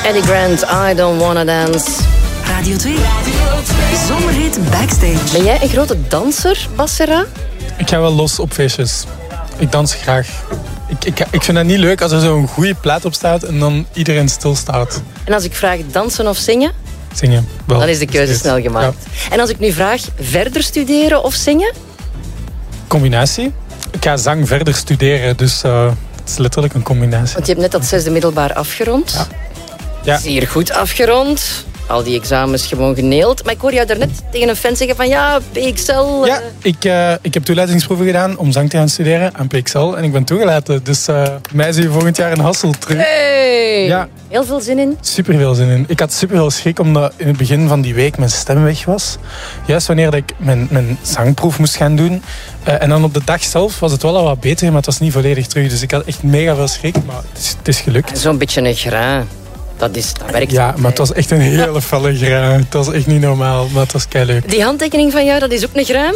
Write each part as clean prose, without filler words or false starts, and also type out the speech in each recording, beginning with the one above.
Eddie Grant, I Don't Wanna Dance. Radio 2. Zomerhit Backstage. Ben jij een grote danser, Bas Serra? Ik ga wel los op feestjes. Ik dans graag. Ik vind het niet leuk als er zo'n goede plaat op staat en dan iedereen stilstaat. En als ik vraag dansen of zingen? Zingen. Wel. Dan is de keuze snel gemaakt. Ja. En als ik nu vraag verder studeren of zingen? Combinatie. Ik ga zang verder studeren, dus het is letterlijk een combinatie. Want je hebt net dat 6e middelbaar afgerond. Ja. Zeer goed afgerond. Al die examens gewoon geneeld. Maar ik hoor jou daarnet tegen een fan zeggen van ja, PXL... Ja, ik heb toelatingsproeven gedaan om zang te gaan studeren aan PXL. En ik ben toegelaten. Dus mij zie je volgend jaar in Hasselt terug. Hey! Ja. Heel veel zin in? Super veel zin in. Ik had super veel schrik omdat in het begin van die week mijn stem weg was. Juist wanneer ik mijn zangproef moest gaan doen. En dan op de dag zelf was het wel al wat beter, maar het was niet volledig terug. Dus ik had echt mega veel schrik, maar het is gelukt. Zo'n beetje een grain. Dat werkt. Ja, maar het was echt een hele felle grain. Het was echt niet normaal, maar het was keileuk. Die handtekening van jou, dat is ook een grain?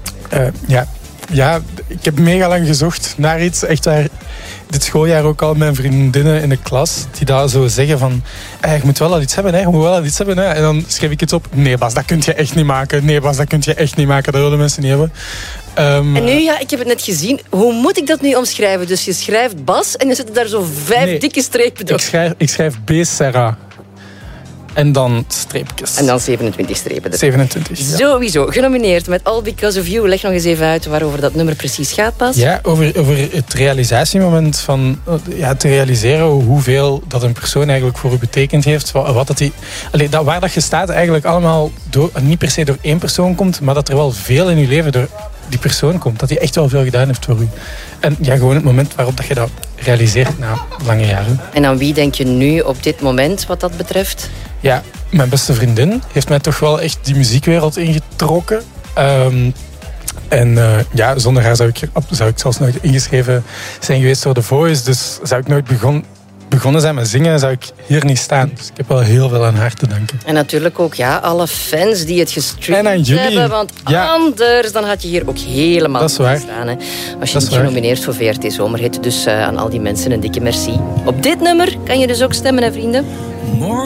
Ja, ik heb mega lang gezocht naar iets. Echt waar, dit schooljaar ook al mijn vriendinnen in de klas die daar zo zeggen van je moet wel al iets hebben, je moet wel al iets hebben. Hè. En dan schreef ik iets op. Nee Bas, dat kun je echt niet maken. Nee Bas, dat kun je echt niet maken. Dat willen mensen niet hebben. En nu, ik heb het net gezien. Hoe moet ik dat nu omschrijven? Dus je schrijft Bas en je zet daar zo 5 dikke strepen door. Ik schrijf B. Serra. En dan streepjes. En dan 27 strepen. 27, ja. Sowieso. Genomineerd met All Because of You. Leg nog eens even uit waarover dat nummer precies gaat, Bas. Ja, over het realisatiemoment van te realiseren hoeveel dat een persoon eigenlijk voor u betekend heeft. Wat dat waar dat je staat eigenlijk allemaal niet per se door één persoon komt, maar dat er wel veel in je leven door die persoon komt. Dat hij echt wel veel gedaan heeft voor u. En ja, gewoon het moment waarop dat je dat realiseert na lange jaren. En aan wie denk je nu op dit moment wat dat betreft? Ja, mijn beste vriendin heeft mij toch wel echt die muziekwereld ingetrokken. Zonder haar zou ik zelfs nooit ingeschreven zijn geweest voor The Voice. Dus zou ik nooit begonnen zijn met zingen, zou ik hier niet staan. Dus ik heb wel heel veel aan haar te danken. En natuurlijk ook alle fans die het gestreamd en aan jullie. hebben. Want anders dan had je hier ook helemaal niet staan. Hè. Was je niet genomineerd voor VRT Zomerhit. Dus aan al die mensen een dikke merci. Op dit nummer kan je dus ook stemmen, hè, vrienden.